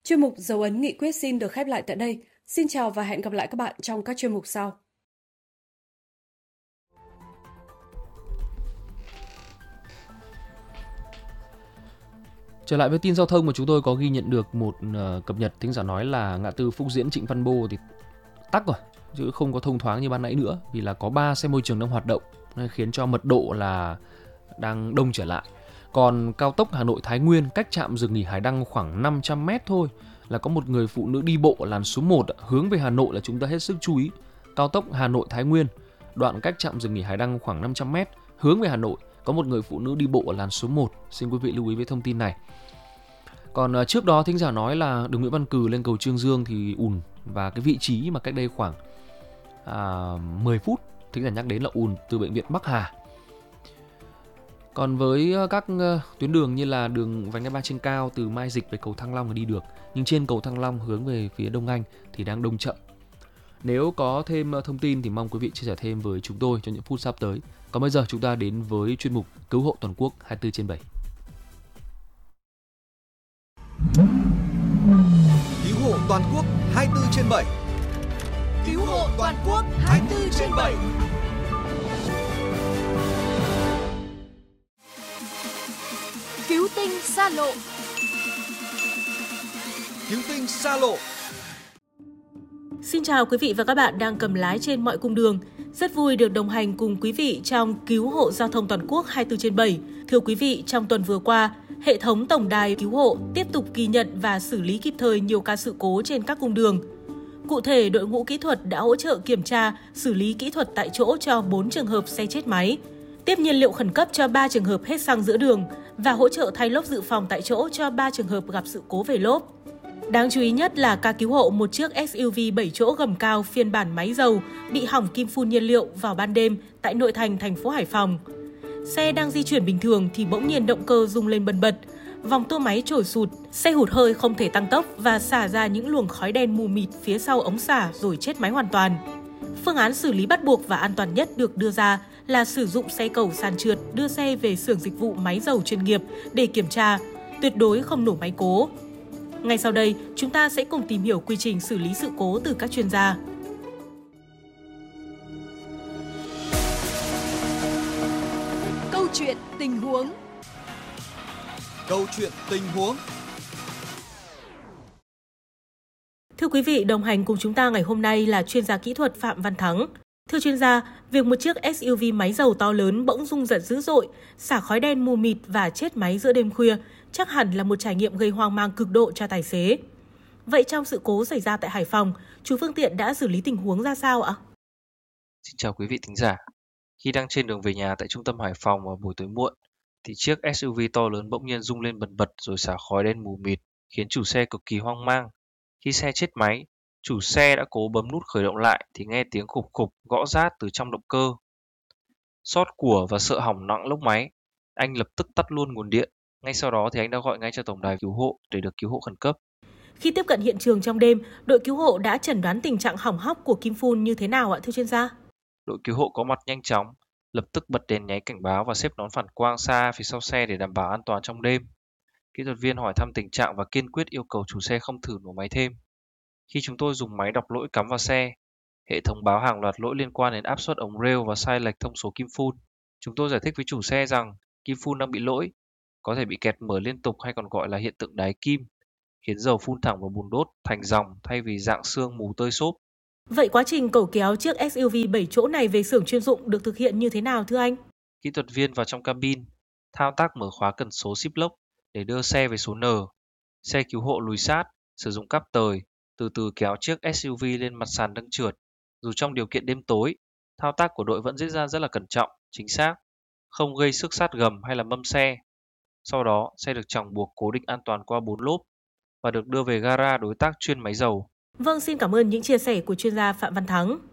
Chuyên mục Dấu ấn nghị quyết xin được khép lại tại đây. Xin chào và hẹn gặp lại các bạn trong các chuyên mục sau. Trở lại với tin giao thông mà chúng tôi có ghi nhận được một cập nhật, thính giả nói là ngã tư Phúc Diễn Trịnh Văn Bô thì tắc rồi, chứ không có thông thoáng như ban nãy nữa, vì là có 3 xe môi trường đang hoạt động nên khiến cho mật độ là đang đông trở lại. Còn cao tốc Hà Nội Thái Nguyên cách trạm dừng nghỉ Hải Đăng khoảng 500 m thôi là có một người phụ nữ đi bộ làn số 1 hướng về Hà Nội, là chúng ta hết sức chú ý. Cao tốc Hà Nội Thái Nguyên, đoạn cách trạm dừng nghỉ Hải Đăng khoảng 500 m hướng về Hà Nội, có một người phụ nữ đi bộ ở làn số 1. Xin quý vị lưu ý với thông tin này. Còn trước đó thính giả nói là đường Nguyễn Văn Cừ lên cầu Trương Dương thì ùn, và cái vị trí mà cách đây khoảng 10 phút thính giả nhắc đến là ùn từ bệnh viện Bắc Hà. Còn với các tuyến đường như là đường vành đai 3 trên cao từ Mai Dịch về cầu Thăng Long thì đi được, nhưng trên cầu Thăng Long hướng về phía Đông Anh thì đang đông chậm. Nếu có thêm thông tin thì mong quý vị chia sẻ thêm với chúng tôi trong những phút sắp tới. Còn bây giờ chúng ta đến với chuyên mục Cứu hộ toàn quốc 24/7. Cứu hộ toàn quốc 24/7. Cứu hộ toàn quốc 24/7. Cứu tinh xa lộ. Cứu tinh xa lộ. Xin chào quý vị và các bạn đang cầm lái trên mọi cung đường. Rất vui được đồng hành cùng quý vị trong Cứu hộ giao thông toàn quốc 24/7. Thưa quý vị, trong tuần vừa qua, hệ thống tổng đài cứu hộ tiếp tục ghi nhận và xử lý kịp thời nhiều ca sự cố trên các cung đường. Cụ thể, đội ngũ kỹ thuật đã hỗ trợ kiểm tra, xử lý kỹ thuật tại chỗ cho 4 trường hợp xe chết máy, tiếp nhiên liệu khẩn cấp cho 3 trường hợp hết xăng giữa đường và hỗ trợ thay lốp dự phòng tại chỗ cho 3 trường hợp gặp sự cố về lốp. Đáng chú ý nhất là ca cứu hộ một chiếc SUV 7 chỗ gầm cao phiên bản máy dầu bị hỏng kim phun nhiên liệu vào ban đêm tại nội thành thành phố Hải Phòng. Xe đang di chuyển bình thường thì bỗng nhiên động cơ rung lên bần bật, vòng tua máy trồi sụt, xe hụt hơi không thể tăng tốc và xả ra những luồng khói đen mù mịt phía sau ống xả rồi chết máy hoàn toàn. Phương án xử lý bắt buộc và an toàn nhất được đưa ra là sử dụng xe cầu sàn trượt đưa xe về xưởng dịch vụ máy dầu chuyên nghiệp để kiểm tra, tuyệt đối không nổ máy cố. Ngay sau đây, chúng ta sẽ cùng tìm hiểu quy trình xử lý sự cố từ các chuyên gia. Câu chuyện tình huống. Câu chuyện tình huống. Thưa quý vị, đồng hành cùng chúng ta ngày hôm nay là chuyên gia kỹ thuật Phạm Văn Thắng. Thưa chuyên gia, việc một chiếc SUV máy dầu to lớn bỗng rung giật dữ dội, xả khói đen mù mịt và chết máy giữa đêm khuya chắc hẳn là một trải nghiệm gây hoang mang cực độ cho tài xế. Vậy trong sự cố xảy ra tại Hải Phòng, chủ phương tiện đã xử lý tình huống ra sao ạ? Xin chào quý vị thính giả. Khi đang trên đường về nhà tại trung tâm Hải Phòng vào buổi tối muộn, thì chiếc SUV to lớn bỗng nhiên rung lên bần bật rồi xả khói đen mù mịt, khiến chủ xe cực kỳ hoang mang. Khi xe chết máy, chủ xe đã cố bấm nút khởi động lại thì nghe tiếng khục khục gõ rát từ trong động cơ. Xót của và sợ hỏng nặng lốc máy, anh lập tức tắt luôn nguồn điện. Ngay sau đó thì anh đã gọi ngay cho tổng đài cứu hộ để được cứu hộ khẩn cấp. Khi tiếp cận hiện trường trong đêm, đội cứu hộ đã chẩn đoán tình trạng hỏng hóc của kim phun như thế nào ạ thưa chuyên gia? Đội cứu hộ có mặt nhanh chóng, lập tức bật đèn nháy cảnh báo và xếp nón phản quang xa phía sau xe để đảm bảo an toàn trong đêm. Kỹ thuật viên hỏi thăm tình trạng và kiên quyết yêu cầu chủ xe không thử nổ máy thêm. Khi chúng tôi dùng máy đọc lỗi cắm vào xe, hệ thống báo hàng loạt lỗi liên quan đến áp suất ống rêu và sai lệch thông số kim phun. Chúng tôi giải thích với chủ xe rằng kim phun đang bị lỗi, có thể bị kẹt mở liên tục hay còn gọi là hiện tượng đái kim, khiến dầu phun thẳng vào bùn đốt thành dòng thay vì dạng sương mù tơi xốp. Vậy quá trình cẩu kéo chiếc SUV 7 chỗ này về xưởng chuyên dụng được thực hiện như thế nào thưa anh? Kỹ thuật viên vào trong cabin, thao tác mở khóa cần số zip lock để đưa xe về số N. Xe cứu hộ lùi sát, sử dụng cáp tời, từ từ kéo chiếc SUV lên mặt sàn đang trượt. Dù trong điều kiện đêm tối, thao tác của đội vẫn diễn ra rất là cẩn trọng, chính xác, không gây xước sát gầm hay là mâm xe. Sau đó, xe được chòng buộc cố định an toàn qua 4 lốp và được đưa về gara đối tác chuyên máy dầu. Vâng, xin cảm ơn những chia sẻ của chuyên gia Phạm Văn Thắng.